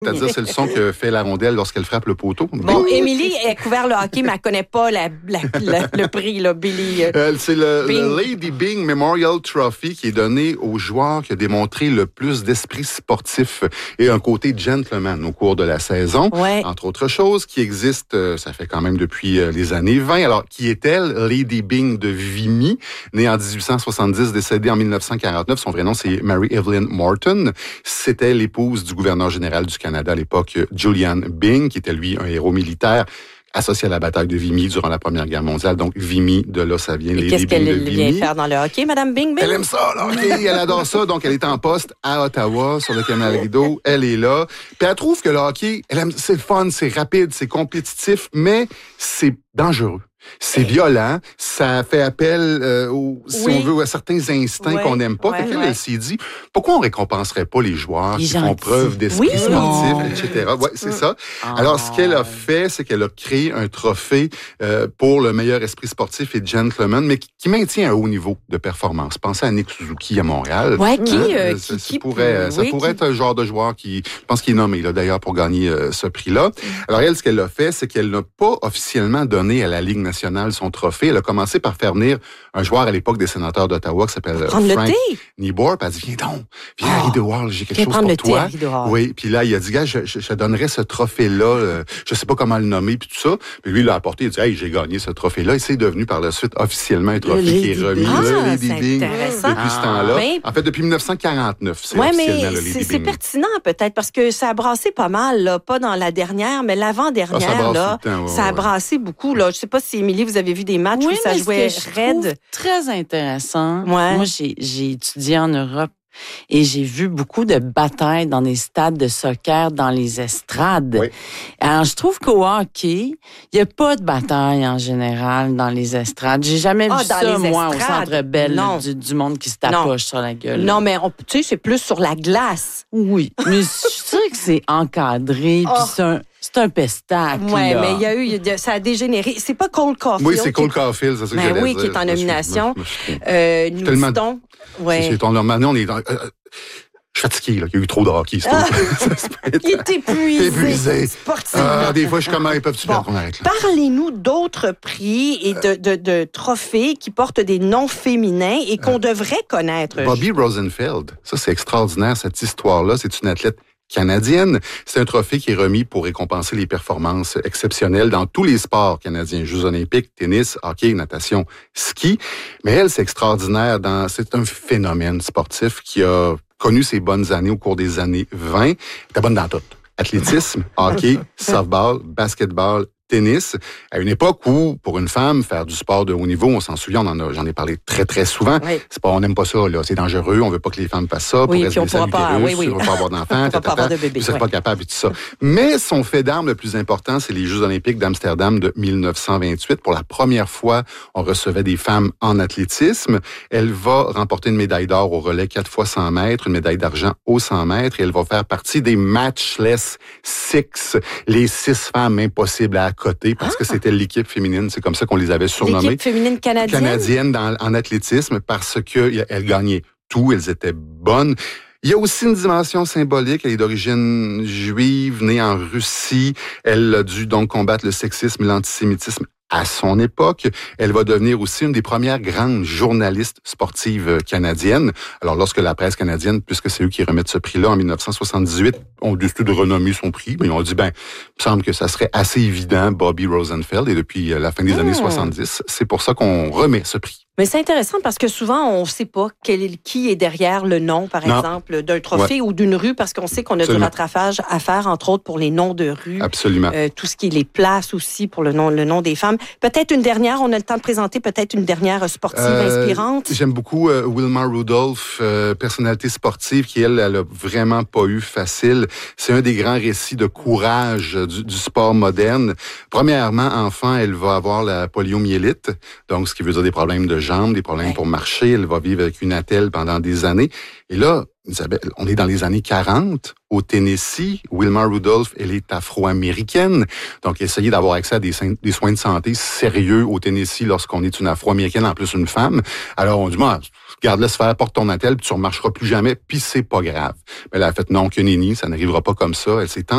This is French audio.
C'est-à-dire, c'est le son que fait la rondelle lorsqu'elle frappe le poteau. Bon, Émilie a couvert le hockey, mais elle connaît pas le prix, là, Billy. C'est le Lady Byng Memorial Trophy qui est donné au joueur qui a démontré le plus d'esprit sportif et un côté gentleman au cours de la saison. Ouais. Entre autres choses, qui existe, ça fait quand même depuis les années 20. Alors, qui est-elle? Lady Byng de Vimy, née en 1870, décédée en 1949. Son vrai nom, c'est Mary Evelyn Morton. C'était l'épouse du gouverneur général du Canada à l'époque, Julian Byng, qui était lui un héros militaire associé à la bataille de Vimy durant la Première Guerre mondiale. Donc, Vimy, de là, ça vient. Et qu'est-ce qu'elle vient faire dans le hockey, Mme Byng? Elle aime ça, le hockey. Elle adore ça. Donc, elle est en poste à Ottawa, sur le canal Rideau. Elle est là. Puis, elle trouve que le hockey, c'est fun, c'est rapide, c'est compétitif, mais c'est dangereux. C'est violent, ça fait appel, si on veut, à certains instincts qu'on n'aime pas. Fait qu'elle s'est dit, pourquoi on récompenserait pas les joueurs qui font preuve d'esprit sportif, etc. Ouais, c'est ça. Alors, ce qu'elle a fait, c'est qu'elle a créé un trophée pour le meilleur esprit sportif et gentleman, mais qui maintient un haut niveau de performance. Pensez à Nick Suzuki à Montréal. Ouais, ça pourrait être un genre de joueur qui, je pense qu'il est nommé là d'ailleurs pour gagner ce prix-là. Alors elle, ce qu'elle a fait, c'est qu'elle n'a pas officiellement donné à la Ligue nationale son trophée. Elle a commencé par faire venir un joueur à l'époque des sénateurs d'Ottawa qui s'appelle Frank Nieboer. Puis elle a dit, viens à Rideau, j'ai quelque chose pour toi. Oui, puis là, il a dit, gars, je donnerais ce trophée-là, je sais pas comment le nommer, puis tout ça. Puis lui, il l'a apporté, il a dit, hey, j'ai gagné ce trophée-là. Et c'est devenu par la suite officiellement un trophée qui est remis. Le Lady Byng depuis ce temps-là. En fait, depuis 1949, c'est officiellement le Lady Byng. C'est pertinent peut-être, parce que ça a brassé pas mal, là, pas dans la dernière, mais l'avant-dernière, ça a brassé beaucoup. Là. Je sais pas si, Émilie, vous avez vu des matchs où ça jouait raide. Très intéressant. Ouais. Moi, j'ai étudié en Europe et j'ai vu beaucoup de batailles dans les stades de soccer, dans les estrades. Oui. Alors, je trouve qu'au hockey, il n'y a pas de bataille en général dans les estrades. J'ai jamais vu ça, moi, au Centre Bell, du monde qui se tapoche sur la gueule. Non, mais tu sais, c'est plus sur la glace. Oui, mais je suis sûre que c'est encadré, puis c'est un pestacle. Oui, mais ça a dégénéré. C'est pas Cole Caulfield. Oui, c'est Cole Caulfield, c'est ça que j'allais dire. Qui est en nomination. Nous citons. C'est normalement, on est dans... Je suis fatigué, là. Il y a eu trop de hockey. Il est épuisé. Des fois, je suis comme, peuvent-tu faire qu'on arrête là? Parlez-nous d'autres prix et de trophées qui portent des noms féminins et qu'on devrait connaître. Bobby Rosenfeld. Ça, c'est extraordinaire, cette histoire-là. C'est une athlète canadienne. C'est un trophée qui est remis pour récompenser les performances exceptionnelles dans tous les sports canadiens. Jeux olympiques, tennis, hockey, natation, ski. Mais elle, c'est extraordinaire. C'est un phénomène sportif qui a connu ses bonnes années au cours des années 20. Elle était bonne dans tout. Athlétisme, hockey, softball, basketball, tennis, à une époque où, pour une femme, faire du sport de haut niveau, on s'en souvient, j'en ai parlé très, très souvent. Oui. On n'aime pas ça, là. C'est dangereux, on veut pas que les femmes fassent ça. Oui, puis on ne pourra pas, on ne pas avoir d'enfants, on ne pas avoir de bébé. Vous n'êtes pas capable et tout ça. Mais son fait d'armes le plus important, c'est les Jeux olympiques d'Amsterdam de 1928. Pour la première fois, on recevait des femmes en athlétisme. Elle va remporter une médaille d'or au relais 4 fois 100 mètres, une médaille d'argent au 100 mètres, et elle va faire partie des Matchless Six, les 6 femmes impossibles à côté, parce que c'était l'équipe féminine, c'est comme ça qu'on les avait surnommées. L'équipe féminine canadienne? Canadienne en athlétisme, parce qu'elles gagnaient tout, elles étaient bonnes. Il y a aussi une dimension symbolique. Elle est d'origine juive, née en Russie. Elle a dû donc combattre le sexisme et l'antisémitisme à son époque. Elle va devenir aussi une des premières grandes journalistes sportives canadiennes. Alors, lorsque la presse canadienne, puisque c'est eux qui remettent ce prix-là en 1978, ont décidé de renommer son prix, mais ils ont dit, il me semble que ça serait assez évident, Bobby Rosenfeld, et depuis la fin des années 70, c'est pour ça qu'on remet ce prix. Mais c'est intéressant parce que souvent, on ne sait pas qui est derrière le nom, par exemple, d'un trophée ou d'une rue, parce qu'on sait qu'on a du rattrapage à faire, entre autres, pour les noms de rues. Absolument. Tout ce qui est les places aussi pour le nom des femmes. Peut-être une dernière, on a le temps de présenter peut-être une dernière sportive inspirante. J'aime beaucoup Wilma Rudolph, personnalité sportive qui, elle a vraiment pas eu facile. C'est un des grands récits de courage du sport moderne. Premièrement, enfant, elle va avoir la poliomyélite, donc ce qui veut dire des problèmes de jambes, des problèmes pour marcher. Elle va vivre avec une attelle pendant des années. Et là, Isabelle, on est dans les années 40, au Tennessee. Wilma Rudolph, elle est afro-américaine. Donc, essayer d'avoir accès à des soins de santé sérieux au Tennessee lorsqu'on est une afro-américaine, en plus une femme. Alors, on dit, garde, laisse faire, porte ton attelle, puis tu ne remarcheras plus jamais, puis c'est pas grave. Mais elle a fait non, que nenni, ça n'arrivera pas comme ça. Elle s'est